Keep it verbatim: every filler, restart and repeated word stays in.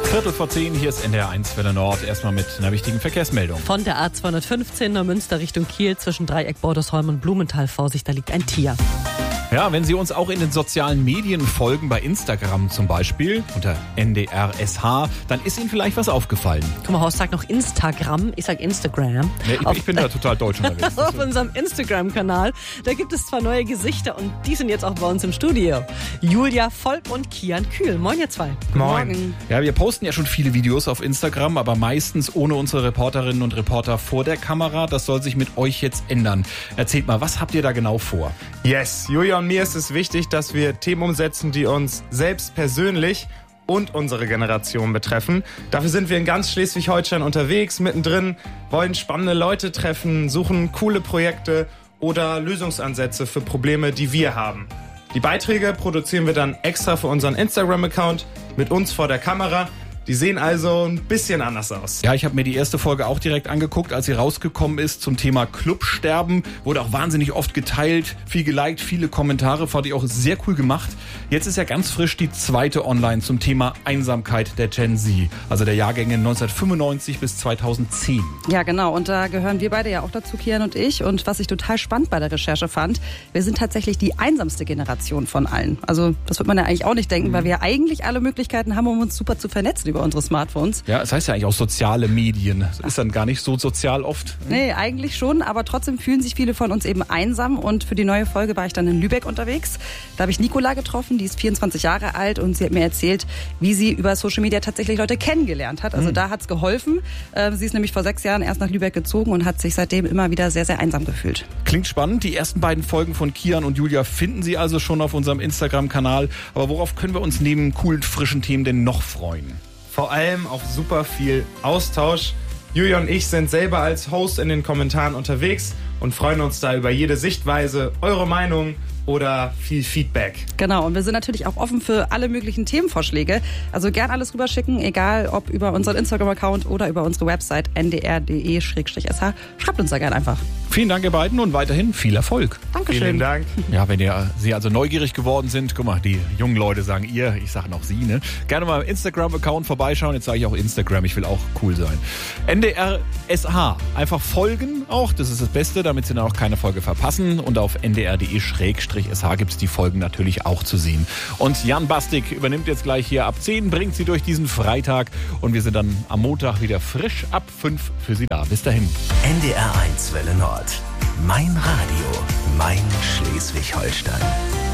Viertel vor zehn, hier ist N D R eins Welle Nord. Erstmal mit einer wichtigen Verkehrsmeldung. Von der A zweihundertfünfzehn Neumünster Richtung Kiel zwischen Dreieck Bordesholm und Blumenthal. Vorsicht, da liegt ein Tier. Ja, wenn Sie uns auch in den sozialen Medien folgen, bei Instagram zum Beispiel, unter N D R S H, dann ist Ihnen vielleicht was aufgefallen. Guck mal, Horst sagt noch Instagram, ich sag Instagram. Ja, ich, auf, ich bin da total deutsch unterwegs. Auf unserem Instagram-Kanal, da gibt es zwei neue Gesichter und die sind jetzt auch bei uns im Studio. Julia Volk und Kian Kühl. Moin ihr zwei. Moin. Ja, wir posten ja schon viele Videos auf Instagram, aber meistens ohne unsere Reporterinnen und Reporter vor der Kamera. Das soll sich mit euch jetzt ändern. Erzählt mal, was habt ihr da genau vor? Yes, Julia und mir ist es wichtig, dass wir Themen umsetzen, die uns selbst persönlich und unsere Generation betreffen. Dafür sind wir in ganz Schleswig-Holstein unterwegs, mittendrin, wollen spannende Leute treffen, suchen coole Projekte oder Lösungsansätze für Probleme, die wir haben. Die Beiträge produzieren wir dann extra für unseren Instagram-Account mit uns vor der Kamera. Die sehen also ein bisschen anders aus. Ja, ich habe mir die erste Folge auch direkt angeguckt, als sie rausgekommen ist zum Thema Clubsterben. Wurde auch wahnsinnig oft geteilt, viel geliked, viele Kommentare, fand ich auch sehr cool gemacht. Jetzt ist ja ganz frisch die zweite online zum Thema Einsamkeit der Gen Z, also der Jahrgänge neunzehnhundertfünfundneunzig bis zweitausendzehn. Ja, genau. Und da gehören wir beide ja auch dazu, Kian und ich. Und was ich total spannend bei der Recherche fand, wir sind tatsächlich die einsamste Generation von allen. Also das wird man ja eigentlich auch nicht denken, mhm. weil wir ja eigentlich alle Möglichkeiten haben, um uns super zu vernetzen über unsere Smartphones. Ja, es heißt ja eigentlich auch soziale Medien. Das ist dann gar nicht so sozial oft. Nee, eigentlich schon, aber trotzdem fühlen sich viele von uns eben einsam. Und für die neue Folge war ich dann in Lübeck unterwegs. Da habe ich Nicola getroffen, die ist vierundzwanzig Jahre alt und sie hat mir erzählt, wie sie über Social Media tatsächlich Leute kennengelernt hat. Also mhm. da hat es geholfen. Sie ist nämlich vor sechs Jahren erst nach Lübeck gezogen und hat sich seitdem immer wieder sehr, sehr einsam gefühlt. Klingt spannend. Die ersten beiden Folgen von Kian und Julia finden Sie also schon auf unserem Instagram-Kanal. Aber worauf können wir uns neben coolen, frischen Themen denn noch freuen? Vor allem auf super viel Austausch. Julia und ich sind selber als Host in den Kommentaren unterwegs und freuen uns da über jede Sichtweise, eure Meinung oder viel Feedback. Genau, und wir sind natürlich auch offen für alle möglichen Themenvorschläge. Also gern alles rüberschicken, egal ob über unseren Instagram-Account oder über unsere Website n d r punkt d e slash s h. Schreibt uns da gern einfach. Vielen Dank ihr beiden und weiterhin viel Erfolg. Dankeschön. Vielen Dank. Ja, wenn ihr Sie also neugierig geworden sind, guck mal, die jungen Leute sagen ihr, ich sage noch Sie, ne? Gerne mal im Instagram-Account vorbeischauen. Jetzt sage ich auch Instagram, ich will auch cool sein. N D R S H. Einfach folgen auch, das ist das Beste, damit Sie dann auch keine Folge verpassen. Und auf n d r punkt d e slash s h gibt es die Folgen natürlich auch zu sehen. Und Jan Bastik übernimmt jetzt gleich hier ab zehn, bringt Sie durch diesen Freitag. Und wir sind dann am Montag wieder frisch ab fünf für Sie da. Bis dahin. N D R eins Welle Nord. Mein Radio, mein Schleswig-Holstein.